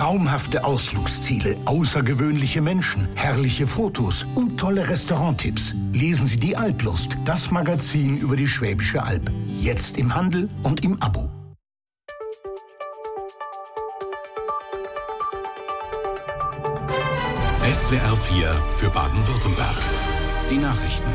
Traumhafte Ausflugsziele, außergewöhnliche Menschen, herrliche Fotos und tolle Restauranttipps. Lesen Sie die Alplust, das Magazin über die Schwäbische Alb. Jetzt im Handel und im Abo. SWR 4 für Baden-Württemberg. Die Nachrichten.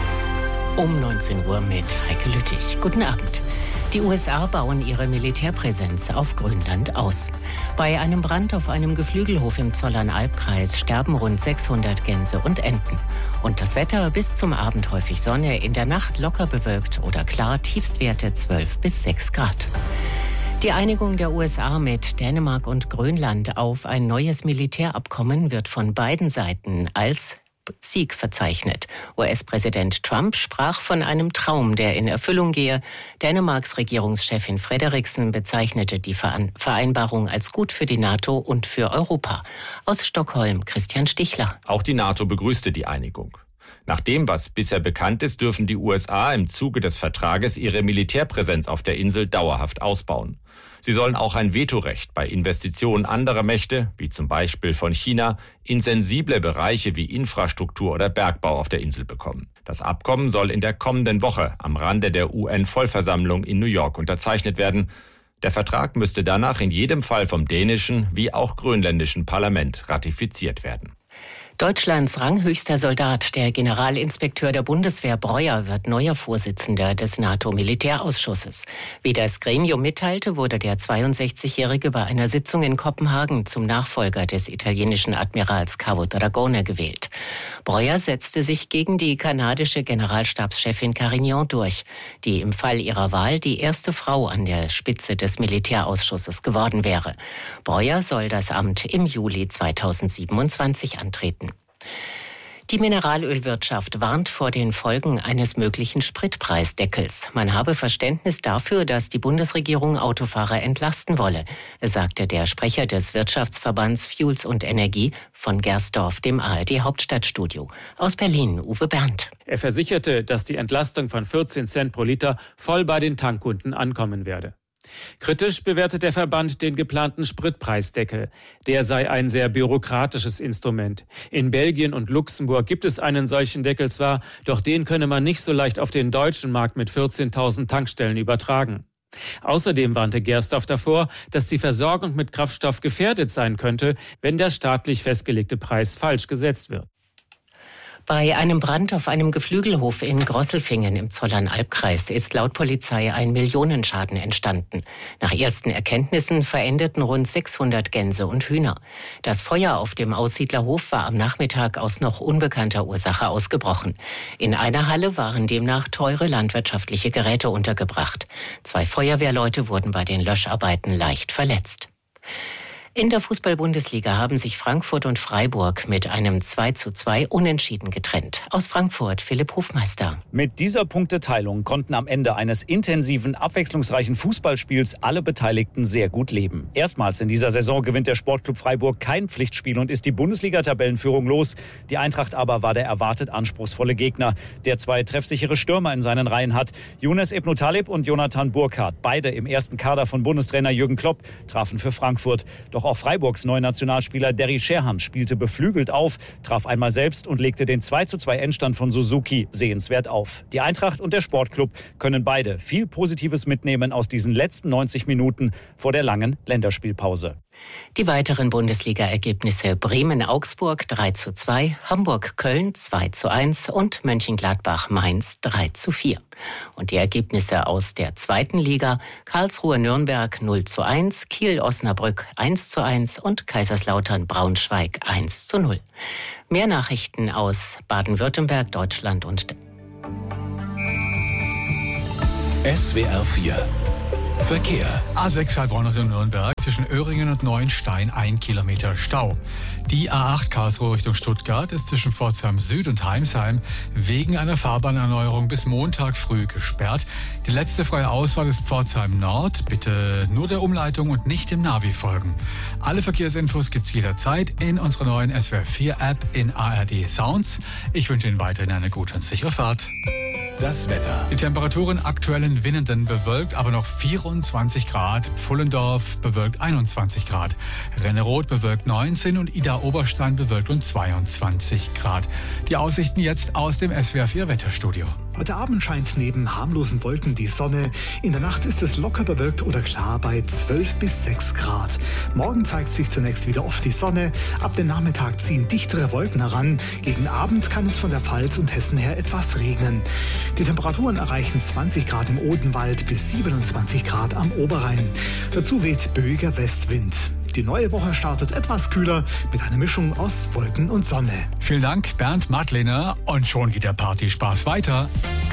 Um 19 Uhr mit Heike Lüttich. Guten Abend. Die USA bauen ihre Militärpräsenz auf Grönland aus. Bei einem Brand auf einem Geflügelhof im Zollernalbkreis sterben rund 600 Gänse und Enten. Und das Wetter bis zum Abend häufig Sonne, in der Nacht locker bewölkt oder klar, Tiefstwerte 12 bis 6 Grad. Die Einigung der USA mit Dänemark und Grönland auf ein neues Militärabkommen wird von beiden Seiten als Sieg verzeichnet. US-Präsident Trump sprach von einem Traum, der in Erfüllung gehe. Dänemarks Regierungschefin Frederiksen bezeichnete die Vereinbarung als gut für die NATO und für Europa. Aus Stockholm Christian Stichler. Auch die NATO begrüßte die Einigung. Nach dem, was bisher bekannt ist, dürfen die USA im Zuge des Vertrages ihre Militärpräsenz auf der Insel dauerhaft ausbauen. Sie sollen auch ein Vetorecht bei Investitionen anderer Mächte, wie zum Beispiel von China, in sensible Bereiche wie Infrastruktur oder Bergbau auf der Insel bekommen. Das Abkommen soll in der kommenden Woche am Rande der UN-Vollversammlung in New York unterzeichnet werden. Der Vertrag müsste danach in jedem Fall vom dänischen wie auch grönländischen Parlament ratifiziert werden. Deutschlands ranghöchster Soldat, der Generalinspekteur der Bundeswehr Breuer, wird neuer Vorsitzender des NATO-Militärausschusses. Wie das Gremium mitteilte, wurde der 62-Jährige bei einer Sitzung in Kopenhagen zum Nachfolger des italienischen Admirals Cavo Dragone gewählt. Breuer setzte sich gegen die kanadische Generalstabschefin Carignan durch, die im Fall ihrer Wahl die erste Frau an der Spitze des Militärausschusses geworden wäre. Breuer soll das Amt im Juli 2027 antreten. Die Mineralölwirtschaft warnt vor den Folgen eines möglichen Spritpreisdeckels. Man habe Verständnis dafür, dass die Bundesregierung Autofahrer entlasten wolle, sagte der Sprecher des Wirtschaftsverbands Fuels und Energie von Gersdorf dem ARD-Hauptstadtstudio. Aus Berlin, Uwe Berndt. Er versicherte, dass die Entlastung von 14 Cent pro Liter voll bei den Tankkunden ankommen werde. Kritisch bewertet der Verband den geplanten Spritpreisdeckel. Der sei ein sehr bürokratisches Instrument. In Belgien und Luxemburg gibt es einen solchen Deckel zwar, doch den könne man nicht so leicht auf den deutschen Markt mit 14.000 Tankstellen übertragen. Außerdem warnte Gersdorf davor, dass die Versorgung mit Kraftstoff gefährdet sein könnte, wenn der staatlich festgelegte Preis falsch gesetzt wird. Bei einem Brand auf einem Geflügelhof in Grosselfingen im Zollernalbkreis ist laut Polizei ein Millionenschaden entstanden. Nach ersten Erkenntnissen verendeten rund 600 Gänse und Hühner. Das Feuer auf dem Aussiedlerhof war am Nachmittag aus noch unbekannter Ursache ausgebrochen. In einer Halle waren demnach teure landwirtschaftliche Geräte untergebracht. 2 Feuerwehrleute wurden bei den Löscharbeiten leicht verletzt. In der Fußball-Bundesliga haben sich Frankfurt und Freiburg mit einem 2:2 Unentschieden getrennt. Aus Frankfurt Philipp Hofmeister. Mit dieser Punkteteilung konnten am Ende eines intensiven, abwechslungsreichen Fußballspiels alle Beteiligten sehr gut leben. Erstmals in dieser Saison gewinnt der Sportclub Freiburg kein Pflichtspiel und ist die Bundesliga-Tabellenführung los. Die Eintracht aber war der erwartet anspruchsvolle Gegner, der 2 treffsichere Stürmer in seinen Reihen hat. Younes Ebnou Taleb und Jonathan Burkhardt, beide im ersten Kader von Bundestrainer Jürgen Klopp, trafen für Frankfurt. Doch auch Freiburgs Neunationalspieler Derry Sherhan spielte beflügelt auf, traf einmal selbst und legte den 2:2 Endstand von Suzuki sehenswert auf. Die Eintracht und der Sportclub können beide viel Positives mitnehmen aus diesen letzten 90 Minuten vor der langen Länderspielpause. Die weiteren Bundesliga-Ergebnisse: Bremen-Augsburg 3:2, Hamburg-Köln 2:1 und Mönchengladbach-Mainz 3:4. Und die Ergebnisse aus der zweiten Liga: Karlsruhe-Nürnberg 0:1, Kiel-Osnabrück 1:1 und Kaiserslautern-Braunschweig 1:0. Mehr Nachrichten aus Baden-Württemberg, Deutschland und SWR 4 Verkehr. A6 Heilbronn Richtung Nürnberg, zwischen Öhringen und Neuenstein 1 Kilometer Stau. Die A8 Karlsruhe Richtung Stuttgart ist zwischen Pforzheim Süd und Heimsheim wegen einer Fahrbahnerneuerung bis Montag früh gesperrt. Die letzte freie Ausfahrt ist Pforzheim Nord. Bitte nur der Umleitung und nicht dem Navi folgen. Alle Verkehrsinfos gibt's jederzeit in unserer neuen SWR 4 App in ARD Sounds. Ich wünsche Ihnen weiterhin eine gute und sichere Fahrt. Das Wetter. Die Temperaturen aktuell in Winnenden bewölkt, aber noch 24 20 Grad, Pfullendorf bewölkt 21 Grad, Rennerod bewölkt 19 und Idar-Oberstein bewölkt und 22 Grad. Die Aussichten jetzt aus dem SWR 4 Wetterstudio. Heute Abend scheint neben harmlosen Wolken die Sonne. In der Nacht ist es locker bewölkt oder klar bei 12 bis 6 Grad. Morgen zeigt sich zunächst wieder oft die Sonne. Ab dem Nachmittag ziehen dichtere Wolken heran. Gegen Abend kann es von der Pfalz und Hessen her etwas regnen. Die Temperaturen erreichen 20 Grad im Odenwald bis 27 Grad am Oberrhein. Dazu weht böiger Westwind. Die neue Woche startet etwas kühler mit einer Mischung aus Wolken und Sonne. Vielen Dank, Bernd Madlener. Und schon geht der Partyspaß weiter.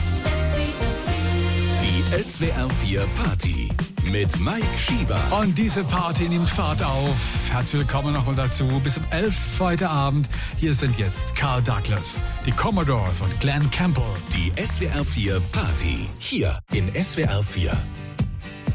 Die SWR 4 Party mit Mike Schieber. Und diese Party nimmt Fahrt auf. Herzlich willkommen nochmal dazu. Bis um 11 heute Abend. Hier sind jetzt Carl Douglas, die Commodores und Glenn Campbell. Die SWR 4 Party. Hier in SWR 4.